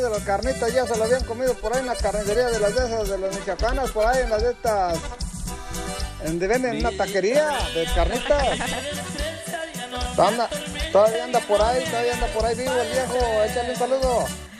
De las carnitas ya se lo habían comido por ahí en la carnicería de las de esas, de las michoacanas, por ahí en las de estas, donde venden una taquería de carnitas. Todavía anda por ahí vivo el viejo, échale un saludo.